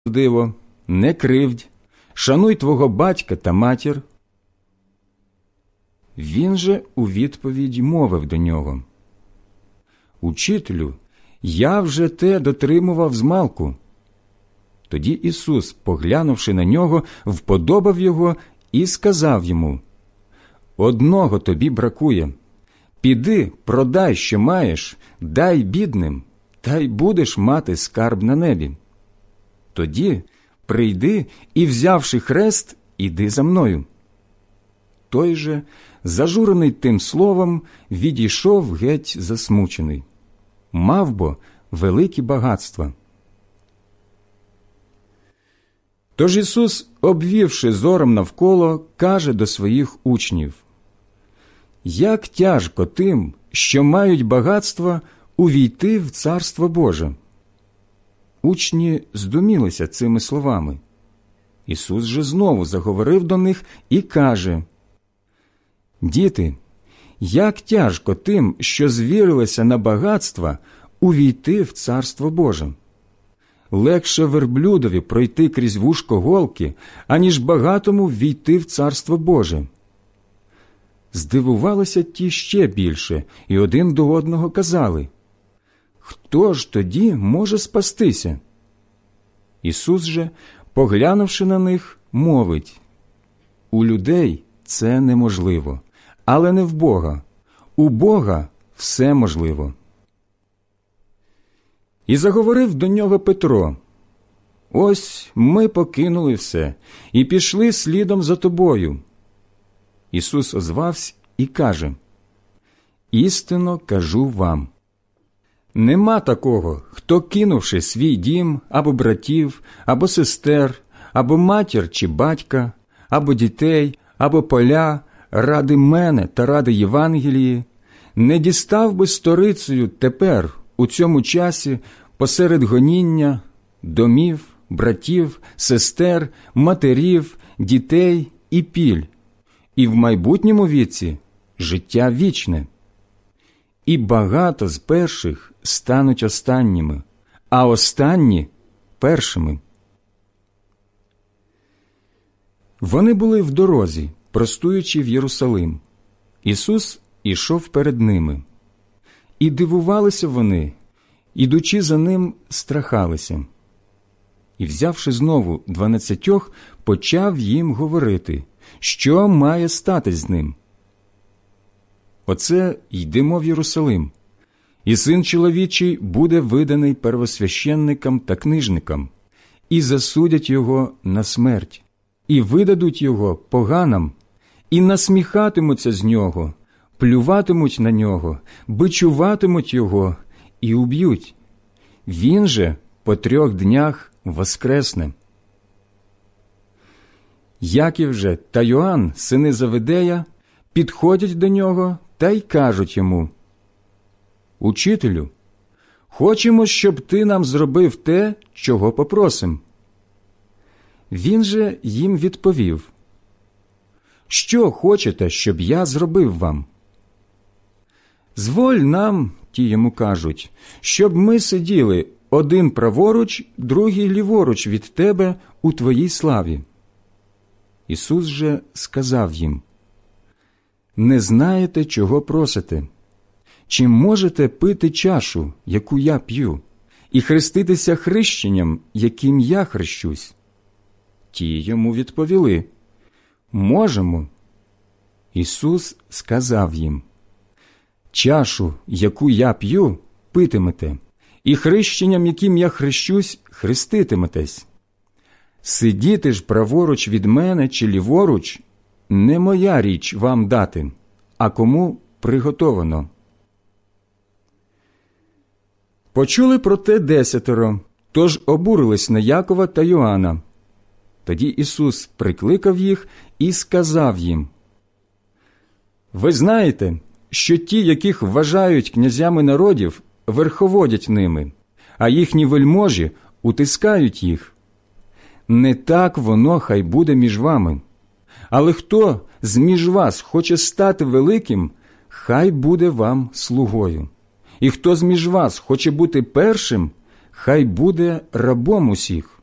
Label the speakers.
Speaker 1: неправдиво, не кривдь, шануй твого батька та матір. Він же у відповідь мовив до нього: Учителю, я вже те дотримував змалку. Тоді Ісус, поглянувши на нього, вподобав його і сказав йому: Одного тобі бракує. Піди, продай, що маєш, дай бідним, та й будеш мати скарб на небі. Тоді прийди і, взявши хрест, іди за мною. Той же, зажурений тим словом, відійшов геть засмучений. Мав бо великі багатства. Тож Ісус, обвівши зором навколо, каже до своїх учнів: Як тяжко тим, що мають багатства, увійти в Царство Боже. Учні здумілися цими словами. Ісус же знову заговорив до них і каже: Діти, як тяжко тим, що звірилися на багатства, увійти в Царство Боже. Легше верблюдові пройти крізь вушко голки, аніж багатому ввійти в Царство Боже. Здивувалися ті ще більше, і один до одного казали: Хто ж тоді може спастися? Ісус же, поглянувши на них, мовить: У людей це неможливо, але не в Бога. У Бога все можливо. І заговорив до нього Петро: Ось ми покинули все і пішли слідом за тобою. Ісус озвався і каже: Істинно кажу вам, нема такого, хто, кинувши свій дім, або братів, або сестер, або матір чи батька, або дітей, або поля, ради мене та ради Євангелії, не дістав би сторицею тепер, у цьому часі, посеред гоніння, домів, братів, сестер, матерів, дітей і піль, і в майбутньому віці життя вічне. І багато з перших стануть останніми, а останні – першими. Вони були в дорозі, простуючи в Єрусалим. Ісус ішов перед ними. І дивувалися вони, ідучи за ним, страхалися. І, взявши знову 12, почав їм говорити, що має статись з ним. Оце йдемо в Єрусалим, і Син чоловічий буде виданий первосвященникам та книжникам, і засудять його на смерть, і видадуть його поганам, і насміхатимуться з нього, плюватимуть на нього, бичуватимуть його і уб'ють. Він же по 3 днях воскресне. Яків же та Йоанн, сини Заведея, підходять до нього та й кажуть йому: Учителю, хочемо, щоб ти нам зробив те, чого попросим. Він же їм відповів: Що хочете, щоб я зробив вам? Зволь нам, ті йому кажуть, щоб ми сиділи один праворуч, другий ліворуч від тебе у твоїй славі. Ісус же сказав їм: Не знаєте, чого просите? Чи можете пити чашу, яку я п'ю, і хреститися хрещенням, яким я хрещусь? Ті йому відповіли: Можемо. Ісус сказав їм: Чашу, яку я п'ю, питимете, і хрещенням, яким я хрещусь, хреститиметесь. Сидіти ж праворуч від мене чи ліворуч – не моя річ вам дати, а кому приготовано. Почули про те 10, тож обурились на Якова та Йоанна. Тоді Ісус прикликав їх і сказав їм: Ви знаєте, що ті, яких вважають князями народів, верховодять ними, а їхні вельможі утискають їх. Не так воно хай буде між вами. Але хто з-між вас хоче стати великим, хай буде вам слугою. І хто з-між вас хоче бути першим, хай буде рабом усіх.